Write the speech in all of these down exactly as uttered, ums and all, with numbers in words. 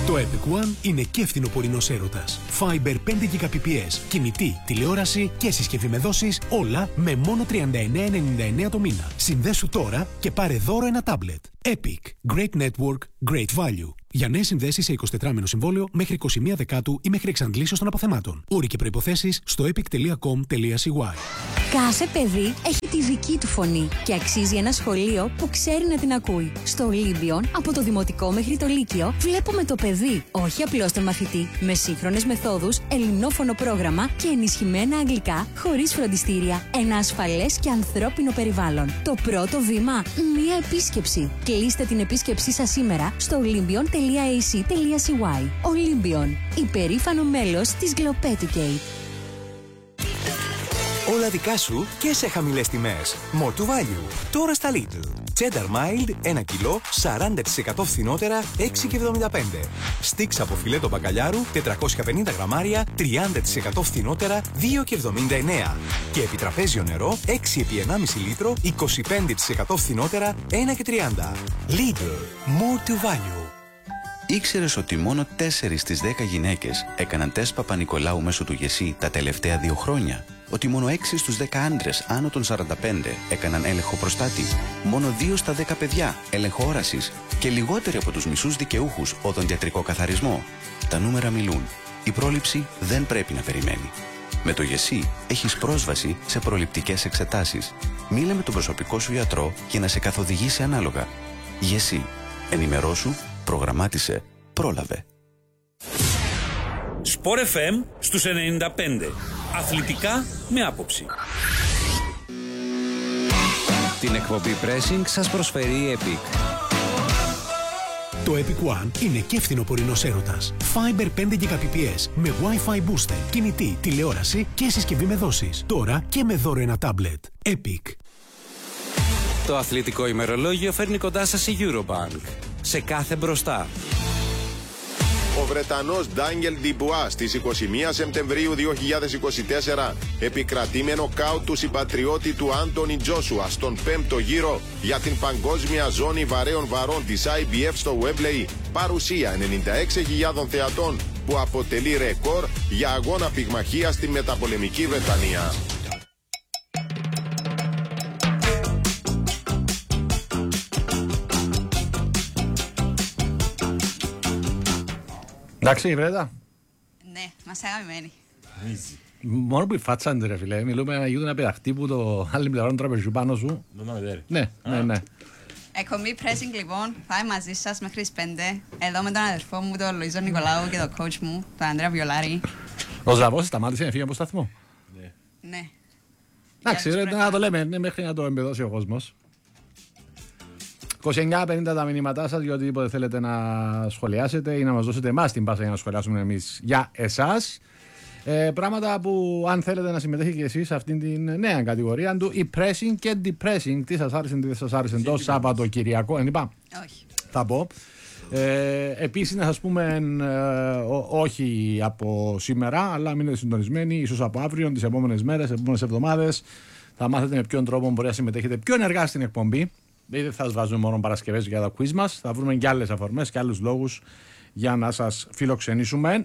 Το Epic One είναι και φθινοπορεινός έρωτας. Fiber πέντε Gbps, κινητή, τηλεόραση και συσκευή με δόσεις, όλα με μόνο τριάντα εννέα ενενήντα εννέα το μήνα. Συνδέσου τώρα και πάρε δώρο ένα τάμπλετ. Epic. Great network, great value. Για νέες συνδέσεις σε εικοσιτετράμηνο συμβόλαιο μέχρι είκοσι μία Δεκάτου ή μέχρι εξαντλήσεως των αποθεμάτων. Όροι και προϋποθέσεις στο epic τελεία com τελεία c y. Κάθε παιδί έχει τη δική του φωνή και αξίζει ένα σχολείο που ξέρει να την ακούει. Στο Ολύμπιον, από το δημοτικό μέχρι το λύκειο, βλέπουμε το παιδί, όχι απλώς τον μαθητή, με σύγχρονες μεθόδους, ελληνόφωνο πρόγραμμα και ενισχυμένα αγγλικά, χωρίς φροντιστήρια. Ένα ασφαλές και ανθρώπινο περιβάλλον. Το πρώτο βήμα, μία επίσκεψη. Κλείστε την επίσκεψή σας σήμερα στο olympion τελεία a c τελεία c y. Olympion, υπερήφανο μέλος της Globeducate. Όλα δικά σου και σε χαμηλές τιμές. More to value. Τώρα στα Lidl. Cheddar Mild ένα κιλό σαράντα τοις εκατό φθηνότερα έξι και εβδομήντα πέντε. Sticks από φιλέτο μπακαλιάρου τετρακόσια πενήντα γραμμάρια τριάντα τοις εκατό φθηνότερα δύο και εβδομήντα εννέα. Και επιτραπέζιο νερό έξι επί ενάμιση λίτρο είκοσι πέντε τοις εκατό φθηνότερα ένα και τριάντα. Lidl. More to value. Ήξερες ότι μόνο τέσσερις στις δέκα γυναίκες έκαναν τεστ Παπα-Νικολάου μέσω του ΓΕΣΥ τα τελευταία δύο χρόνια? Ότι μόνο έξι στους δέκα άντρες άνω των σαράντα πέντε έκαναν έλεγχο προστάτη? Μόνο δύο στα δέκα παιδιά έλεγχο όρασης? Και λιγότεροι από τους μισούς δικαιούχους οδοντιατρικό καθαρισμό? Τα νούμερα μιλούν. Η πρόληψη δεν πρέπει να περιμένει. Με το ΓΕΣΥ έχεις πρόσβαση σε προληπτικές εξετάσεις. Μίλα με τον προσωπικό σου γιατρό για να σε καθοδηγήσει ανάλογα. ΓΕΣΥ. Ενημερώσου, προγραμμάτισε, πρόλαβε. Σπορ εφ εμ στους ενενήντα πέντε. Αθλητικά με άποψη. Την εκπομπή Pressing σας προσφέρει η Epic. Το Epic One είναι και φθινοπορεινός έρωτας. Fiber πέντε Gbps με Wi-Fi booster, κινητή, τηλεόραση και συσκευή με δόσεις. Τώρα και με δώρο ένα τάμπλετ. Epic. Το αθλητικό ημερολόγιο φέρνει κοντά σας η Eurobank. Σε κάθε μπροστά. Ο Βρετανός Ντάνιελ Ντιμπουά στις είκοσι μία Σεπτεμβρίου δύο χιλιάδες είκοσι τέσσερα επικρατεί με νοκάουτ του συμπατριώτη του Άντονι Τζόσουα στον πέμπτο γύρο για την παγκόσμια ζώνη βαρέων βαρών της άι μπι εφ στο Wembley, παρουσία ενενήντα έξι χιλιάδων θεατών που αποτελεί ρεκόρ για αγώνα πυγμαχίας στη μεταπολεμική Βρετανία. Εντάξει, Βρέτα. Ναι, μας αγαπημένη. Μόνο που η φάτσα είναι, ρε φίλε. Μιλούμε να γίνει ένα παιδαχτή που το άλλη πλευρά τραπεζιού πάνω σου. Ναι, ναι, ναι. Εκπομπή Pressing λοιπόν, πάει μαζί σας μέχρι τις πέντε. Εδώ με τον αδερφό μου, τον Λουίζο Νικολάου και τον coach μου, τον Ανδρέα Βιολάρη. Ο Ζαβός σταμάτησε να φύγει από σταθμό. Ναι. Εντάξει, ρε, να το λέμε μέχρι να το εμπεδώσει ο κόσμος. είκοσι εννιά πενήντα τα μηνύματά σας για οτιδήποτε θέλετε να σχολιάσετε ή να μας δώσετε εμάς την πάσα για να σχολιάσουμε εμείς για εσάς. Ε, πράγματα που αν θέλετε να συμμετέχετε και εσείς σε αυτήν την νέα κατηγορία του η pressing και depressing. Τι σας άρεσε, τι δεν σας άρεσε το Σαββατοκυριακό, δεν είπα. Όχι. Θα πω. Ε, επίσης να σας πούμε ε, ό, όχι από σήμερα, αλλά μείνετε συντονισμένοι, ίσως από αύριο, τις επόμενες μέρες, τις επόμενες εβδομάδες θα μάθετε με ποιον τρόπο μπορεί να συμμετέχετε πιο ενεργά στην εκπομπή. Δεν θα σας βάζουμε μόνο Παρασκευές για τα quiz μας, θα βρούμε και άλλες αφορμές και άλλους λόγους για να σας φιλοξενήσουμε.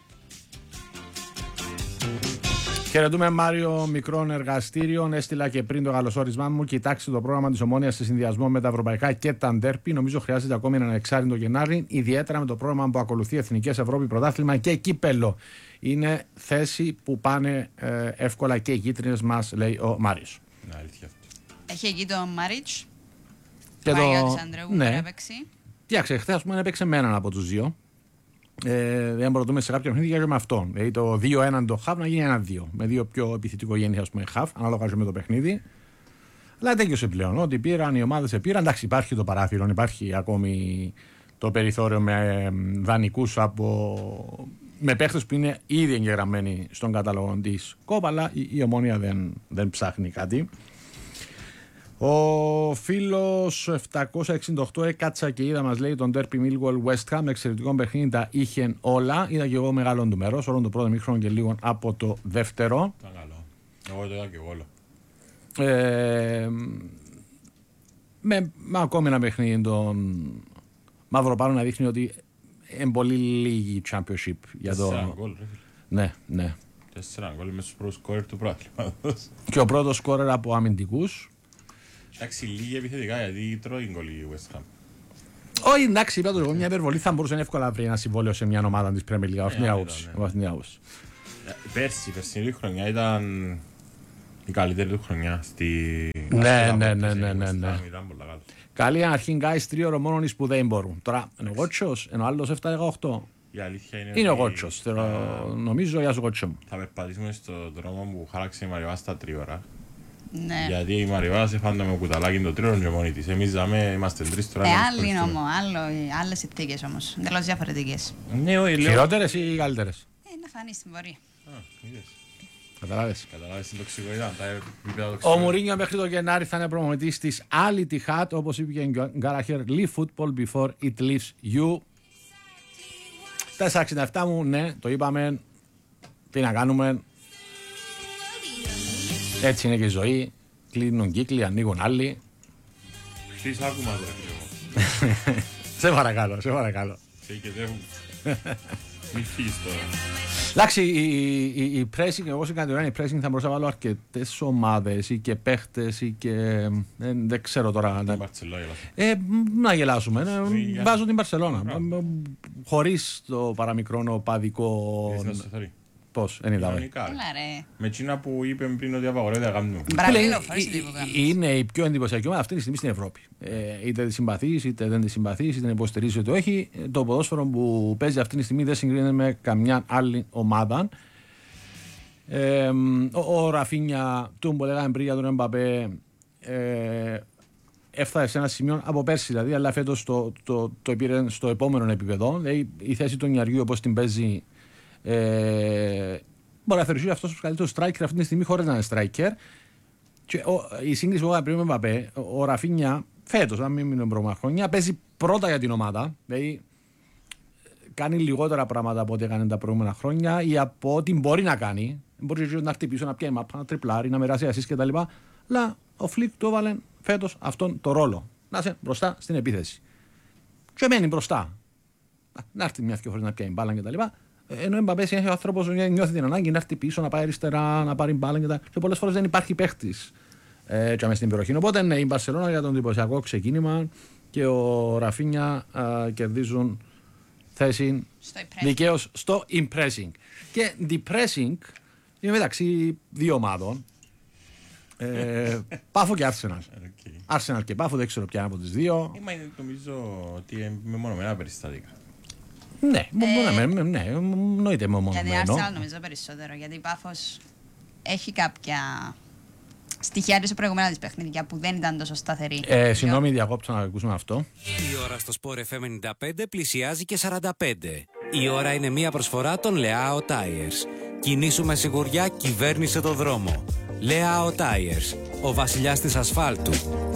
Χαιρετούμε Μάριο Μικρών Εργαστήριων. Έστειλα και πριν το καλωσόρισμά μου. Κοιτάξτε το πρόγραμμα της Ομόνοιας σε συνδυασμό με τα ευρωπαϊκά και τα ντέρπι. Νομίζω χρειάζεται ακόμη έναν εξάρτητο Γενάρη, ιδιαίτερα με το πρόγραμμα που ακολουθεί Εθνικές Ευρώπη, Πρωτάθλημα και Κύπελλο. Είναι θέση που πάνε ε, εύκολα και οι κίτρινες μας, λέει ο Μάριος. Ναι, αλήθεια αυτό. Έχει εκεί το Μάριτς. Και Μάριο το... Αλεξανδρέου που ναι. έπαιξε. Κοίταξε, χθες ας πούμε έπαιξε με έναν από τους δύο. Ε, δεν μπορούμε σε κάποια παιχνίδια με αυτόν. Δηλαδή το δύο ένα το χαφ να γίνει ένα δύο. Με δύο πιο επιθετικογενείς ας πούμε χαφ, ανάλογα με το παιχνίδι. Αλλά τέλειωσε πλέον. Ό,τι πήραν, οι ομάδες πήραν. Εντάξει, υπάρχει το παράθυρο, υπάρχει ακόμη το περιθώριο με δανεικούς από. Με παίχτες που είναι ήδη εγγεγραμμένοι στον κατάλογο της ΚΟΠ, αλλά η, η Ομόνια δεν, δεν ψάχνει κάτι. Ο φίλος επτακόσια εξήντα οκτώ έκατσα και είδα, μας λέει, τον Derby Millwall West Ham με εξαιρετικό παιχνίδι, τα είχε όλα. Είδα και εγώ μεγάλο του μέρος, όλο το πρώτο μήχρονο και λίγο από το δεύτερο. Ήταν καλό. Εγώ το είδα και εγώ όλο. Ε, με, με ακόμη ένα παιχνίδι τον Μαυροπάνο να δείχνει ότι είναι πολύ λίγη championship για το. Τέσσερα γκολ, ρε φίλε. Ναι, ναι. Τέσσερα γκολ είμαι στους πρώτους σκόρερ του πρωταθλήματος. Και ο πρώτος σκόρερ από αμυντικούς. Εντάξει, λίγη επιθετικά γιατί τρώει γκολ η West Ham. Όχι, εντάξει, είπα το εγώ, μια υπερβολή θα μπορούσε εύκολα να βρει ένα συμβόλαιο σε μια ομάδα της Premier League. Από την άποψη. Πέρσι, η περσινή χρονιά ήταν η καλύτερη του χρονιά στη. Ναι, ναι, ναι, ναι, ναι, ναι. Καλή αρχή, guys, τρίωρο μόνο οι σπουδαίοι μπορούν. Τώρα, είναι ο Γότσος, ενώ άλλος επτά δεκαοκτώ. Η αλήθεια είναι. Είναι ο Γότσος, νομίζω, για σου Γότσο μου. Θα περπατήσουμε στον δρόμο που χάραξε η Μαριβά στα τρίωρα. Ναι. Γιατί η Μαριβά σε φάντα με κουταλάκι το τρίωρο και μόνη της. Εμείς ζάμε, είμαστε τρεις τώρα. Ε, άλλοι είναι όμως, άλλες συνθήκες όμως, εντελώς διαφορετικές. Ναι, όχι, λέω. Χειρότερες ή καλύτερες? Ε, να φανεί στην πορεία. Α, είδες. Καταλάβες. Καταλάβες την τοξικότητα, τα επίπεδα Ο τοξικότητα. Μουρίνιο μέχρι το Γενάρη θα είναι προμονητής της Al Ittihad, όπως είπε και ο Γκάλαχερ, leave football before it leaves you. τετρακόσια εξήντα επτά μου, ναι, το είπαμε. Τι να κάνουμε. Έτσι είναι και η ζωή. Κλείνουν κύκλοι, ανοίγουν άλλοι. Χθες άκουμα τώρα και εγώ. Σε παρακαλώ, σε παρακαλώ. Σε οικετεύουν. Μη φύγεις τώρα. Εντάξει, η, η, η pressing, εγώ σε κατηγορία η pressing θα μπορούσα να βάλω αρκετές ομάδες ή και παίχτες ή και ε, δεν ξέρω τώρα. Την Μπαρτσελόνα. Ε, να γελάσουμε. Ε, Για- βάζω την Μπαρσελόνα. Χωρίς το παραμικρόνο παδικό. Θες να σε θωρεί. Πώς, δεν είδαμε. Κανονικά, ρε. Έλα ρε. Με εκείνα που είπε πριν ότι απαγορεύεται να κάνουμε. Μπραβίλο, ευχαριστώ που κάνεις. Είναι η πιο εντυπωσιακή ομάδα αυτή τη στιγμή στην Ευρώπη. Ε, είτε τη συμπαθεί, είτε δεν τη συμπαθεί, είτε την υποστηρίζει, είτε όχι. Το ποδόσφαιρο που παίζει αυτή τη στιγμή δεν συγκρίνεται με καμιά άλλη ομάδα. Ε, ο, ο Ραφίνια, του που λέγαμε πριν για τον Εμπαπέ, ε, έφτασε σε ένα σημείο από πέρσι δηλαδή, αλλά φέτος το, το, το πήρε στο επόμενο επίπεδο. Δηλαδή, η θέση του Νιαριού όπως την παίζει. Ε, μπορεί να θεωρηθεί αυτό ο καλύτερο striker αυτή τη στιγμή χωρίς να είναι striker. Και ο, η σύγκριση που είχα πριν με Μπαπέ, ο, ο Ραφίνια φέτος, αν μην μείνουν προηγούμενα χρόνια, παίζει πρώτα για την ομάδα. Δηλαδή κάνει λιγότερα πράγματα από ό,τι έκανε τα προηγούμενα χρόνια ή από ό,τι μπορεί να κάνει. Μπορεί να χτυπήσει, να πιάνει μάπα, να τριπλάρει, να μοιράσει ασίς κτλ. Αλλά ο Φλικ του έβαλε φέτος αυτόν το ρόλο. Να είσαι μπροστά στην επίθεση. Και μένει μπροστά. Να έρθει μια φορά να πιάνει μπάλα κτλ. Ενώ ο Εμπαπέ είναι ο άνθρωπος που νιώθει την ανάγκη να έρθει πίσω, να πάει αριστερά, να πάρει μπάλα και τα. Και πολλές φορές δεν υπάρχει παίχτης ε, και στην περιοχή. Οπότε ναι, η Μπαρσελόνα για τον εντυπωσιακό ξεκίνημα και ο Ραφίνια ε, κερδίζουν θέση δικαίως στο impressing. Και depressing είναι μεταξύ δύο ομάδων. Ε, Πάφο και Arsenal. Okay. Arsenal και Πάφο, δεν ξέρω ποια από τις δύο. Είμα, νομίζω ότι είναι μεμονωμένα περιστατικά. Ναι, ε, ναι, εννοείται μεμονωμένο. Για την Arsenal νομίζω περισσότερο, γιατί η Πάφος έχει κάποια στοιχεία της προηγούμενα της παιχνίδια που δεν ήταν τόσο σταθερή. Ε, Συγγνώμη, διακόψω να ακούσουμε αυτό. Η ώρα στο Sport εφ εμ ενενήντα πέντε πλησιάζει και σαράντα πέντε. Η ώρα είναι μια προσφορά των Leao Tires. Κινήσου με σιγουριά, κυβέρνησε το δρόμο. Leao Tires, ο βασιλιάς της ασφάλτου.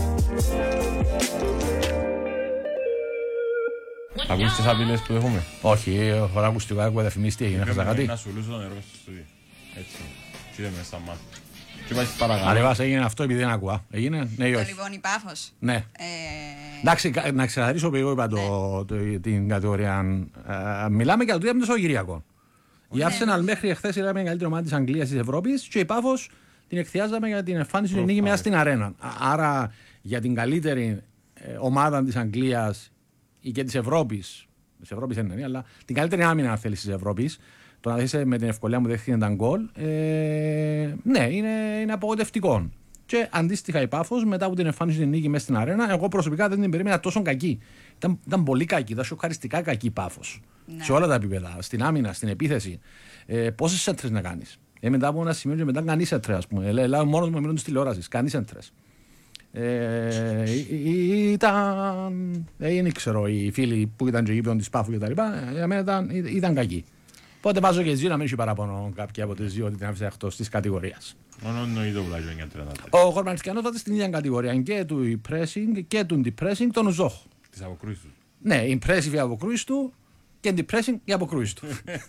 Ακούς τις απειλές που έχουμε? Όχι, χωρά ακουστικά, έχω διαφημίσει τι έγινε, έχασα κάτι. Να σου λούσω το νερό στο στούδιο. Έτσι. Τι δεν με σταμάτω. Και πάει παρακαλώ. Ανεβάς, έγινε αυτό επειδή δεν ακούω. Έγινε, ναι ή όχι? Λοιπόν, η Πάφος. Ναι. Ε, Εντάξει, να ξεκαθαρίσω που εγώ είπα το, το, την κατηγορία. Ε, μιλάμε για το τι ήταν το Σαββατοκύριακο. Η Arsenal μέχρι εχθές ήταν η καλύτερη ομάδα της Αγγλίας της Ευρώπης και η Πάφος την εκθιάζαμε για την εμφάνιση του νίκη μέσα στην αρένα. Άρα για την καλύτερη ε, ομάδα της Αγγλίας ή και της Ευρώπης, της Ευρώπης δεν είναι, αλλά την καλύτερη άμυνα αν θέλεις της Ευρώπης, το να δεις με την ευκολία μου δέχτηκε τα γκολ, ε, ναι, είναι, είναι απογοητευτικό. Και αντίστοιχα η Πάφος μετά από την εμφάνιση του νίκη μέσα στην αρένα, εγώ προσωπικά δεν την περίμενα τόσο κακή. Ήταν, ήταν πολύ κακή, ήταν σοκαριστικά κακή η Πάφος. Ναι. Σε όλα τα επίπεδα, στην άμυνα, στην επίθεση. Ε, Πόσες σέντρες να κάνεις. Ε, μετά από ένα σημείο και μετά κανείς σέντρες, ας πούμε. Λέω μόνος μου μιλούν της τηλεόρασης, κανείς σέντρες. Ε, ήταν. Δεν ξέρω οι φίλοι που ήταν και γήπεδον της Πάφου και τα λοιπά, για μένα ήταν, ήταν κακή. Οπότε βάζω και δύο να μην έχει παραπονώ κάποια από τις δύο ότι την άφησα εκτός της κατηγορίας. Μόνο εννοεί το βλάγιο για τριάντα. Ο Χορμανιστιανός βάζει στην ίδια κατηγορία και του pressing και του depressing τον Ζόχο. Της αποκρούσεις του. Ναι, impressive η αποκρούσεις του και depressing η αποκρούσεις του.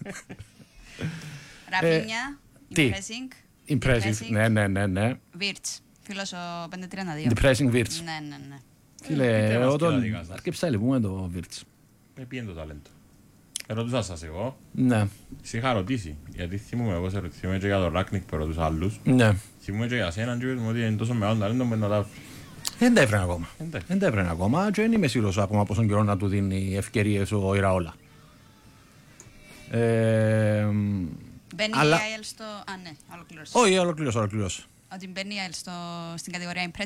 Ραφίνια, impressing. Impressive, ναι, ναι, ναι, ναι. Βίρτς, φίλος ο πεντακόσια τριάντα δύο. Depressing Βίρτς. Ναι, ναι, ναι. Φίλε, εγώ τον αρκεψα λυπούμε το Βίρτς. Με πιέν το ταλέντο. Ερωτούσα σας εγώ. Ναι. Σε είχα ρωτήσει, γιατί θυμούμαι εγώ σε ρωτήσαμε και για τον Ράκνικ που ρωτούσα άλλους. Ναι. Θυμούμαι και για σέναν και είπες ότι είναι τόσο μεγάλο ταλέντο με να τα... Δεν τα έφεραν ακόμα. Δεν τα έφεραν ακόμα και δεν είμαι σίγουρος ακόμα πόσον καιρό να του δίνει ευκαιρίες ο Ιραόλα. Ε, Μπαίνει αλλά... η άι ελ στο... Α, ναι, ολοκλήρωσε. Όχι, ολοκλήρωσε, ολοκλήρωσε. Ότι μπαίνει η άι ελ στο... στην κατηγορία Impressive